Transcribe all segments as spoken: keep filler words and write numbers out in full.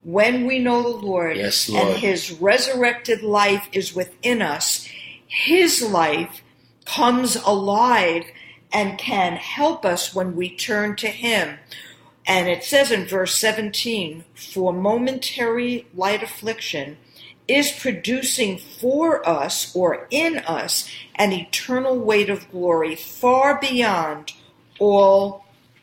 when we know the Lord, yes, Lord, and his resurrected life is within us, his life comes alive and can help us when we turn to him. And it says in verse seventeen, for momentary light affliction is producing for us or in us an eternal weight of glory far beyond all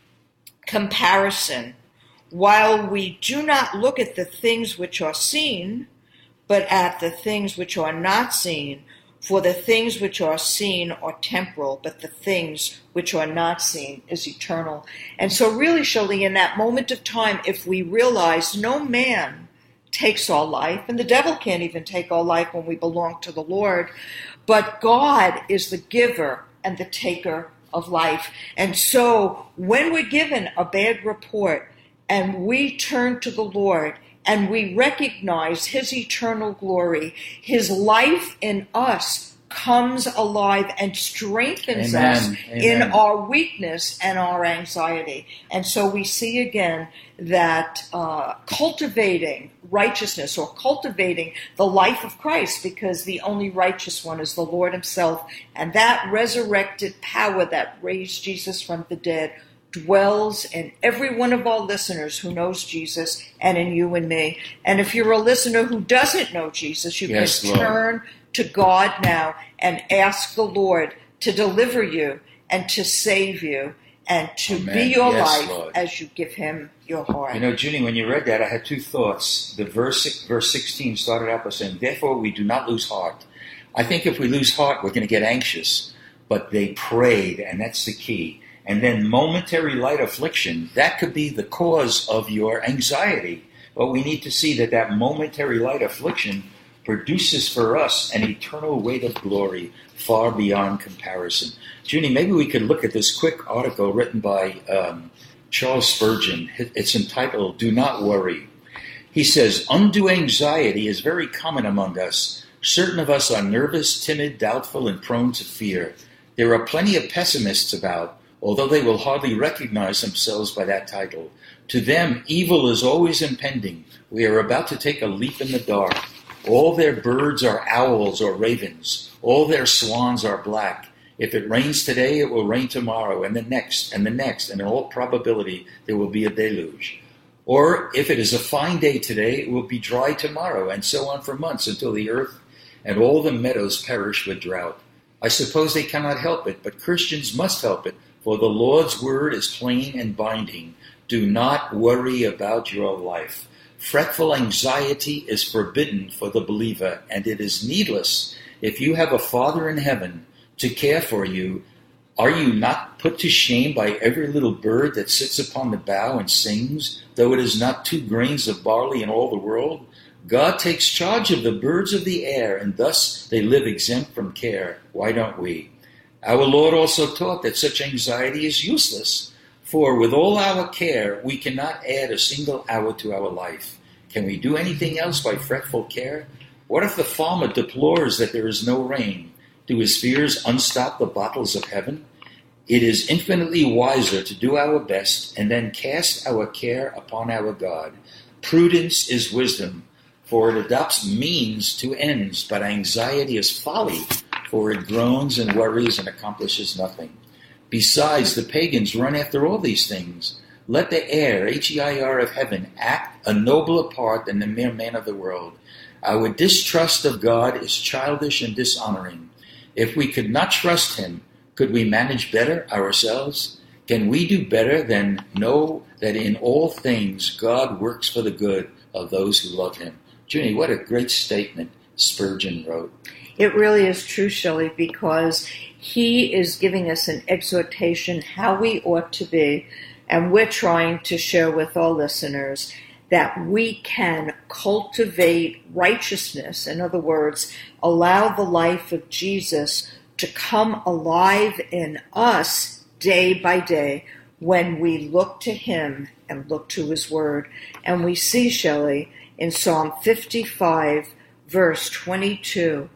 comparison, while we do not look at the things which are seen, but at the things which are not seen. For the things which are seen are temporal, but the things which are not seen is eternal. And so really, Shirley, in that moment of time, if we realize no man takes our life, and the devil can't even take our life when we belong to the Lord, but God is the giver and the taker of life. And so when we're given a bad report and we turn to the Lord, and we recognize his eternal glory, his life in us comes alive and strengthens Amen. us Amen. in our weakness and our anxiety. And so we see again that uh, cultivating righteousness, or cultivating the life of Christ, because the only righteous one is the Lord himself, and that resurrected power that raised Jesus from the dead dwells in every one of our listeners who knows Jesus, and in you and me. And if you're a listener who doesn't know Jesus, you yes, can Lord. turn to God now and ask the Lord to deliver you and to save you and to Amen. be your yes, life Lord. as you give him your heart. You know, Junie, when you read that, I had two thoughts. The verse, verse sixteen started out by saying, therefore we do not lose heart. I think if we lose heart, we're going to get anxious. But they prayed, and that's the key. And then momentary light affliction, that could be the cause of your anxiety. But we need to see that that momentary light affliction produces for us an eternal weight of glory far beyond comparison. Junie, maybe we could look at this quick article written by um, Charles Spurgeon. It's entitled, Do Not Worry. He says, undue anxiety is very common among us. Certain of us are nervous, timid, doubtful, and prone to fear. There are plenty of pessimists about, although they will hardly recognize themselves by that title. To them, evil is always impending. We are about to take a leap in the dark. All their birds are owls or ravens. All their swans are black. If it rains today, it will rain tomorrow, and the next, and the next, and in all probability, there will be a deluge. Or if it is a fine day today, it will be dry tomorrow, and so on for months until the earth and all the meadows perish with drought. I suppose they cannot help it, but Christians must help it. For the Lord's word is plain and binding. Do not worry about your life. Fretful anxiety is forbidden for the believer, and it is needless. If you have a Father in heaven to care for you, are you not put to shame by every little bird that sits upon the bough and sings, though it is not two grains of barley in all the world? God takes charge of the birds of the air, and thus they live exempt from care. Why don't we? Our Lord also taught that such anxiety is useless, for with all our care, we cannot add a single hour to our life. Can we do anything else by fretful care? What if the farmer deplores that there is no rain? Do his fears unstop the bottles of heaven? It is infinitely wiser to do our best and then cast our care upon our God. Prudence is wisdom, for it adopts means to ends, but anxiety is folly, for it groans and worries and accomplishes nothing. Besides, the pagans run after all these things. Let the air, H E I R of heaven, act a nobler part than the mere man of the world. Our distrust of God is childish and dishonoring. If we could not trust him, could we manage better ourselves? Can we do better than know that in all things God works for the good of those who love him? Junie, what a great statement Spurgeon wrote. It really is true, Shelley, because he is giving us an exhortation how we ought to be, and we're trying to share with all listeners that we can cultivate righteousness. In other words, allow the life of Jesus to come alive in us day by day when we look to him and look to his word. And we see, Shelley, in Psalm fifty-five, verse twenty-two,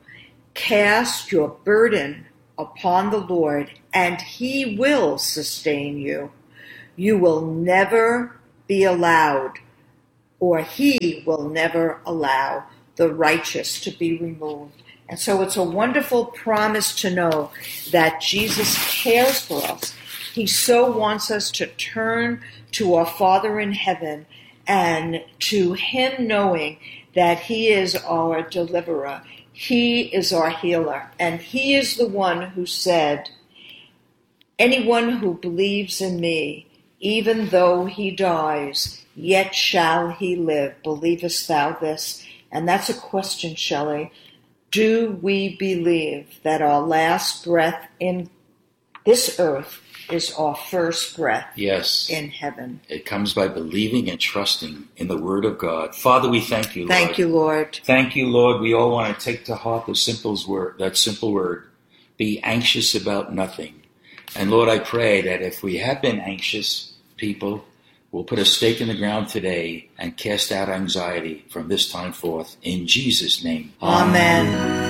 cast your burden upon the Lord, and he will sustain you. You will never be allowed or he will never allow the righteous to be removed. And so it's a wonderful promise to know that Jesus cares for us. He so wants us to turn to our Father in heaven and to him, knowing that he is our deliverer. He is our healer. And he is the one who said, anyone who believes in me, even though he dies, yet shall he live. Believest thou this? And that's a question, Shelley. Do we believe that our last breath in this earth is our first breath yes. in heaven? It comes by believing and trusting in the Word of God. Father, we thank you, Lord. Thank you, Lord. Thank you, Lord. We all want to take to heart the simple word, that simple word. Be anxious about nothing. And Lord, I pray that if we have been anxious people, we'll put a stake in the ground today and cast out anxiety from this time forth. In Jesus' name. Amen.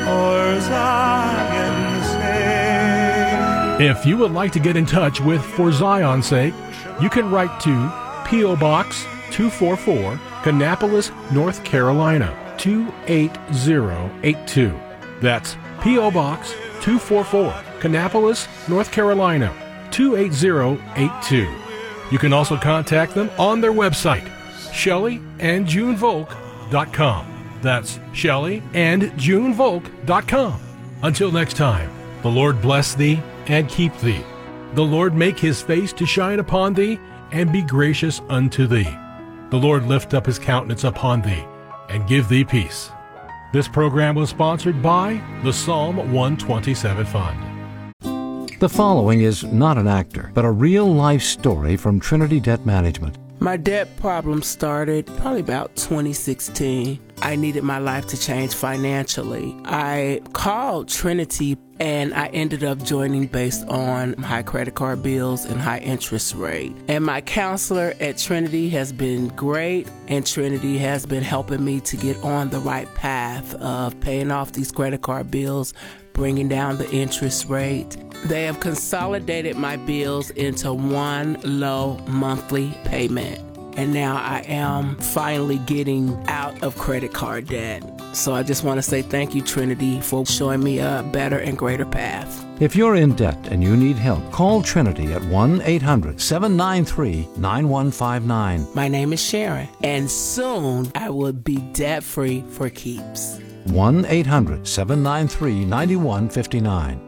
If you would like to get in touch with For Zion's Sake, you can write to P O. Box two forty-four, Kannapolis, North Carolina, two eight zero eight two. That's P O. Box two forty-four, Kannapolis, North Carolina, two eight zero eight two. You can also contact them on their website, Shelley and June Volk dot com. That's Shelley and June Volk dot com. Until next time, the Lord bless thee and keep thee. The Lord make his face to shine upon thee and be gracious unto thee. The Lord lift up his countenance upon thee and give thee peace. This program was sponsored by the Psalm one twenty-seven Fund. The following is not an actor, but a real-life story from Trinity Debt Management. My debt problem started probably about twenty sixteen. I needed my life to change financially. I called Trinity and I ended up joining based on high credit card bills and high interest rate. And my counselor at Trinity has been great, and Trinity has been helping me to get on the right path of paying off these credit card bills, bringing down the interest rate. They have consolidated my bills into one low monthly payment. And now I am finally getting out of credit card debt. So I just want to say thank you, Trinity, for showing me a better and greater path. If you're in debt and you need help, call Trinity at one eight hundred seven nine three nine one five nine. My name is Sharon, and soon I will be debt-free for keeps. one eight hundred seven nine three nine one five nine.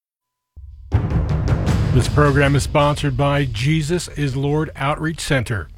This program is sponsored by Jesus is Lord Outreach Center.